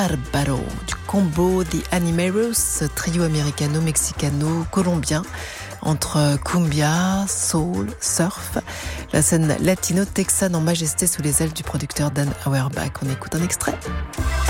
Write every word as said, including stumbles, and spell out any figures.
Bárbaro du combo The Animeros, trio américano-mexicano-colombien entre cumbia, soul, surf, la scène latino-texane en majesté sous les ailes du producteur Dan Auerbach. On écoute un extrait.